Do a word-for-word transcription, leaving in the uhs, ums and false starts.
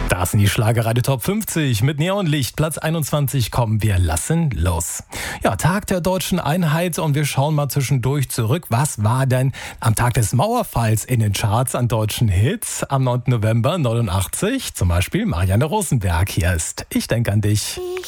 Das sind die Schlagerradio Top fünfzig mit Neonlicht. Platz einundzwanzig kommen wir lassen los. Ja, Tag der deutschen Einheit und wir schauen mal zwischendurch zurück. Was war denn am Tag des Mauerfalls in den Charts an deutschen Hits? Am neunten November neunundachtzig zum Beispiel Marianne Rosenberg. Hier ist Ich denk an dich.